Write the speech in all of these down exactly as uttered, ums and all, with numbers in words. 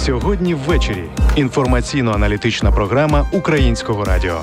Сьогодні ввечері. Інформаційно-аналітична програма Українського радіо.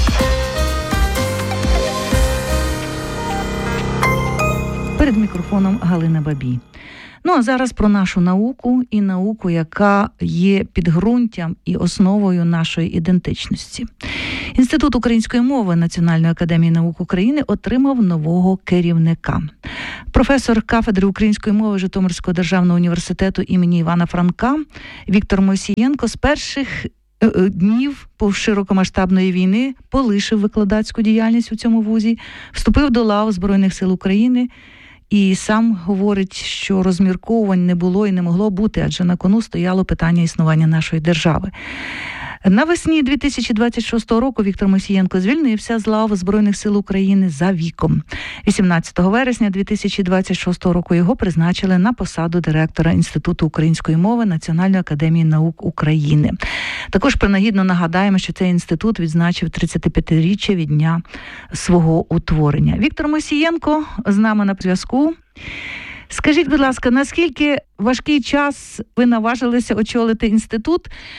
Перед мікрофоном Галина Бабій. Ну, а зараз про нашу науку і науку, яка є підґрунтям і основою нашої ідентичності. Інститут української мови Національної академії наук України отримав нового керівника. Професор кафедри української мови Житомирського державного університету імені Івана Франка Віктор Мосієнко з перших днів широкомасштабної війни полишив викладацьку діяльність у цьому вузі, вступив до лав Збройних сил України і сам говорить, що розмірковувань не було і не могло бути, адже на кону стояло питання існування нашої держави. Навесні дві тисячі двадцять шостого року Віктор Мосієнко звільнився з лав Збройних сил України за віком. вісімнадцятого вересня дві тисячі двадцять шостого року його призначили на посаду директора Інституту української мови Національної академії наук України. Також принагідно нагадаємо, що цей інститут відзначив тридцятип'ятиріччя від дня свого утворення. Віктор Мосієнко з нами на зв'язку. Скажіть, будь ласка, наскільки важкий час ви наважилися очолити інститут,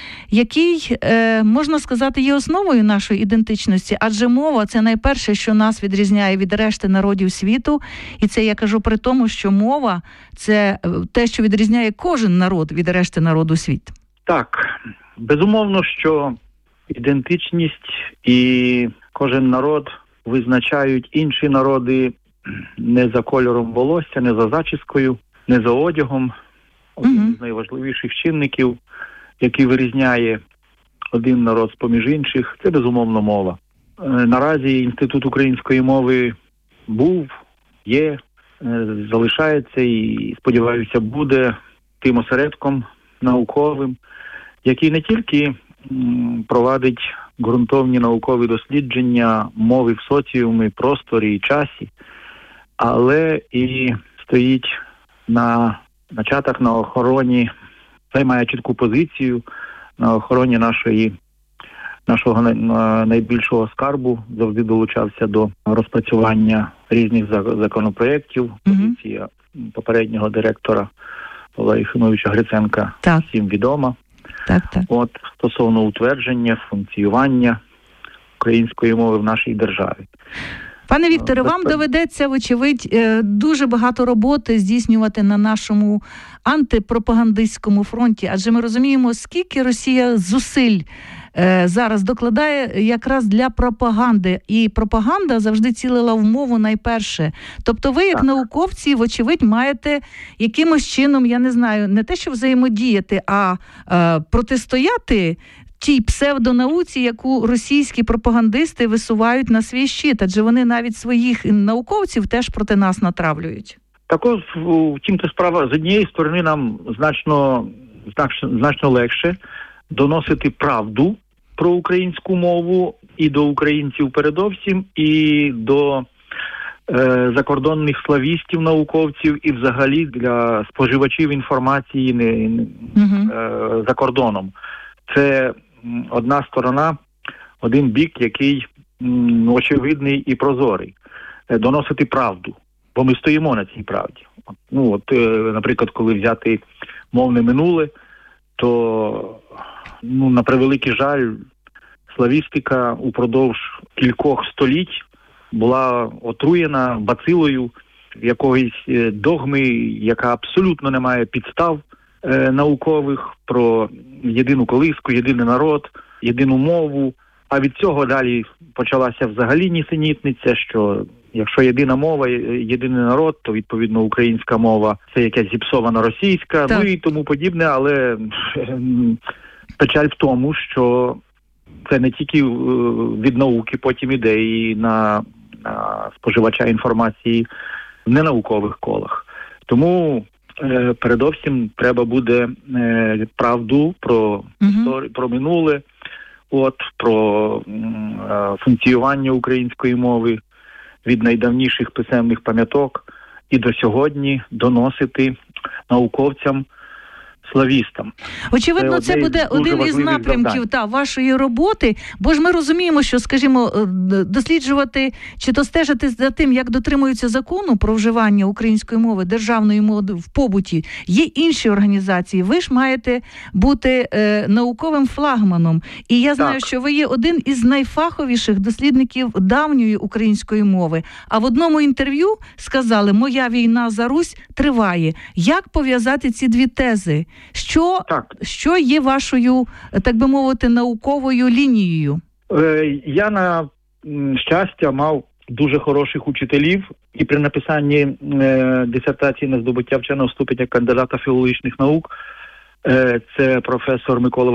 який, е, можна сказати, є основою нашої ідентичності, адже мова – це найперше, що нас відрізняє від решти народів світу, і це я кажу при тому, що мова – це те, що відрізняє кожен народ від решти народу світу. Так, безумовно, що ідентичність і кожен народ визначають інші народи не за кольором волосся, не за зачіскою, не за одягом. Один mm-hmm. з найважливіших чинників, який вирізняє один народ з-поміж інших, це, безумовно, мова. Наразі Інститут української мови був, є, залишається і, сподіваюся, буде тим осередком науковим, який не тільки провадить ґрунтовні наукові дослідження мови в соціумі, просторі і часі, але і стоїть на начатах, на охороні, займає чітку позицію на охороні нашої, нашого найбільшого скарбу, завжди долучався до розпрацювання різних законопроєктів. Позиція mm-hmm. попереднього директора Павла Єфимовича Гриценка так. всім відома. Так, так. От, стосовно утвердження, функціювання української мови в нашій державі. Пане Вікторе, вам доведеться, вочевидь, дуже багато роботи здійснювати на нашому антипропагандистському фронті, адже ми розуміємо, скільки Росія зусиль зараз докладає якраз для пропаганди. І пропаганда завжди цілила в мову найперше. Тобто ви, як так. науковці, вочевидь, маєте якимось чином, я не знаю, не те, що взаємодіяти, а е, протистояти тій псевдонауці, яку російські пропагандисти висувають на свій щит, адже вони навіть своїх науковців теж проти нас натравлюють. Також, втім-то справа, з однієї сторони нам значно, значно, значно легше доносити правду про українську мову і до українців передовсім, і до е, закордонних славістів, науковців, і взагалі для споживачів інформації не, не, угу. е, за кордоном. Це одна сторона, один бік, який м, очевидний і прозорий. Доносити правду, бо ми стоїмо на цій правді. Ну, от, е, наприклад, коли взяти мовне минуле, то, ну, на превеликий жаль, славістика упродовж кількох століть була отруєна бацилою якоїсь догми, яка абсолютно не має підстав е, наукових про єдину колиску, єдиний народ, єдину мову. А від цього далі почалася взагалі нісенітниця, що якщо єдина мова, єдиний народ, то, відповідно, українська мова – це якась зіпсована російська, так. ну і тому подібне, але печаль в тому, що це не тільки від науки потім іде і на, на споживача інформації в ненаукових колах. Тому е, передовсім треба буде е, правду про, угу. історію, про минуле, от, про е, функціювання української мови від найдавніших писемних пам'яток і до сьогодні доносити науковцям славістам. Очевидно, це, це буде один із напрямків та, вашої роботи, бо ж ми розуміємо, що, скажімо, досліджувати чи то стежити за тим, як дотримуються закону про вживання української мови, державної мови в побуті, є інші організації. Ви ж маєте бути е, науковим флагманом. І я знаю, так. що ви є один із найфаховіших дослідників давньої української мови. А в одному інтерв'ю сказали, моя війна за Русь триває. Як пов'язати ці дві тези? Що, що є вашою, так би мовити, науковою лінією? Е, я, на щастя, мав дуже хороших учителів, і при написанні е, дисертації на здобуття вченого ступеня кандидата філологічних наук, е, це професор Микола